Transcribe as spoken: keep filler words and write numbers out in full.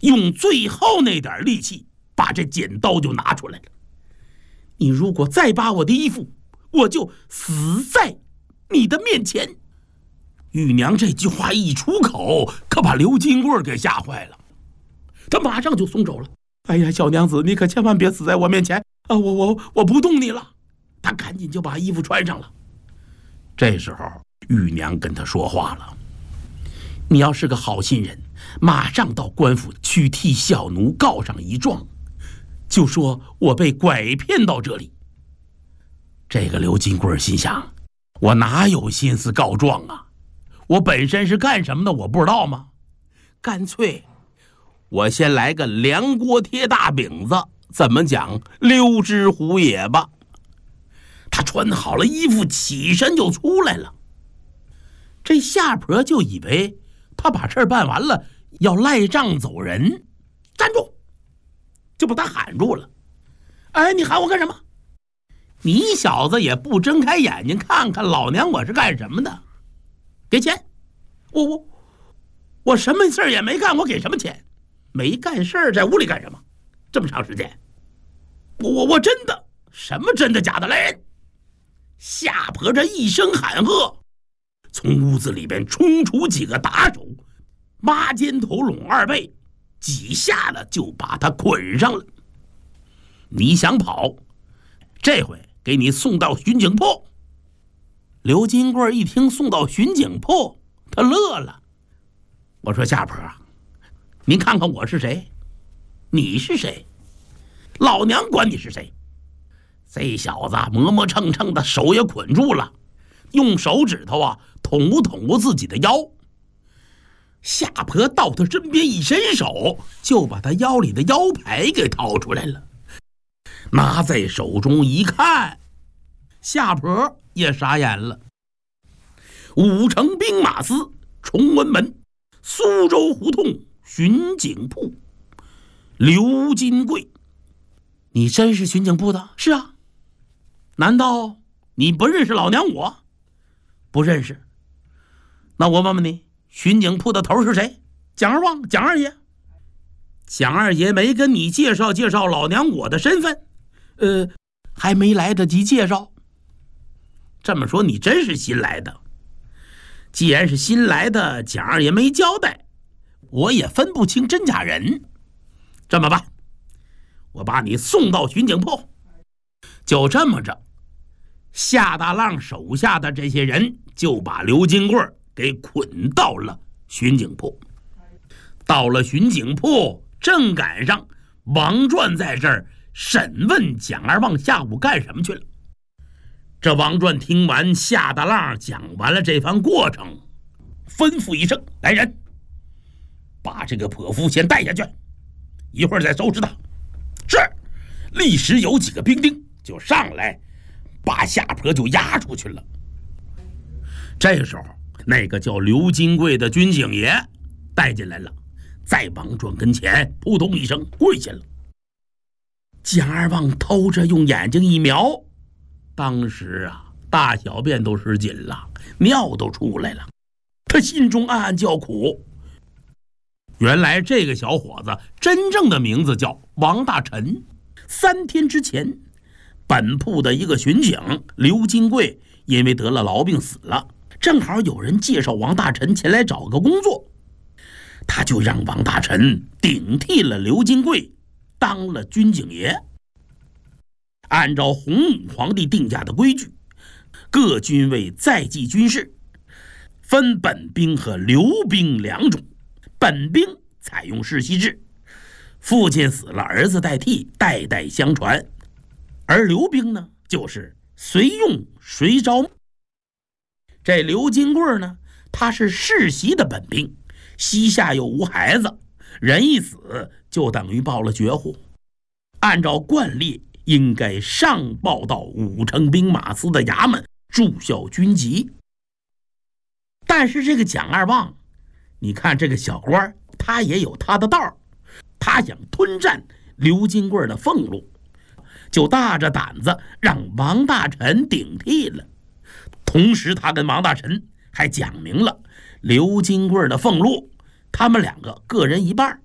用最后那点力气把这剪刀就拿出来了。你如果再扒我的衣服，我就死在你的面前。玉娘这句话一出口，可把刘金贵给吓坏了，他马上就松手了。哎呀，小娘子，你可千万别死在我面前啊！我我我不动你了。他赶紧就把衣服穿上了。这时候玉娘跟他说话了：你要是个好心人，马上到官府去替小奴告上一状，就说我被拐骗到这里。这个刘金贵心想，我哪有心思告状啊？我本身是干什么的我不知道吗？干脆我先来个凉锅贴大饼子，怎么讲溜之胡也吧。他穿好了衣服，起身就出来了。这夏婆就以为他把事儿办完了，要赖账走人。站住！就把他喊住了。哎，你喊我干什么？你小子也不睁开眼睛看看老娘我是干什么的？给钱！我我我什么事儿也没干，我给什么钱？没干事儿，在屋里干什么？这么长时间，我我我真的什么真的假的？来人！夏婆这一声喊喝，从屋子里边冲出几个打手，八肩头拢二背，几下子就把他捆上了。你想跑，这回给你送到巡警铺。刘金贵一听送到巡警铺，他乐了。我说夏婆，您看看我是谁，你是谁，老娘管你是谁。这小子磨磨蹭蹭的，手也捆住了，用手指头啊捅咕捅咕自己的腰。夏婆到他身边一伸手，就把他腰里的腰牌给掏出来了，拿在手中一看，夏婆也傻眼了。五城兵马司崇文门苏州胡同巡警铺刘金贵。你真是巡警部的？是啊。难道你不认识老娘我？不认识。那我问问你，巡警铺的头是谁？蒋二旺，蒋二爷。蒋二爷没跟你介绍介绍老娘我的身份？呃，还没来得及介绍。这么说你真是新来的。既然是新来的，蒋二爷没交代，我也分不清真假人。这么办，我把你送到巡警铺。就这么着，夏大浪手下的这些人就把刘金贵给捆到了巡警铺。到了巡警铺，正赶上王传在这儿审问蒋二旺下午干什么去了。这王传听完夏大浪讲完了这番过程，吩咐一声：来人，把这个泼妇先带下去，一会儿再收拾他。是。立时有几个兵丁就上来，把夏婆就押出去了。这个时候，那个叫刘金贵的军警爷带进来了，在王传跟前扑通一声跪下了。蒋二旺偷着用眼睛一瞄，当时啊，大小便都失禁了，尿都出来了。他心中暗暗叫苦。原来这个小伙子真正的名字叫王大臣。三天之前，本铺的一个巡警刘金贵因为得了痨病死了，正好有人介绍王大臣前来找个工作，他就让王大臣顶替了刘金贵，当了军警爷。按照洪武皇帝定下的规矩，各军位在记军事，分本兵和留兵两种。本兵采用世袭制，父亲死了，儿子代替，代代相传。而留兵呢，就是随用随招。这刘金贵呢，他是世袭的本兵，膝下又无孩子，人一死就等于报了绝户。按照惯例，应该上报到武城兵马司的衙门注效军籍。但是这个蒋二旺，你看这个小官，他也有他的道，他想吞占刘金贵的俸禄，就大着胆子让王大臣顶替了。同时他跟王大臣还讲明了刘金贵的俸禄，他们两个各人一半。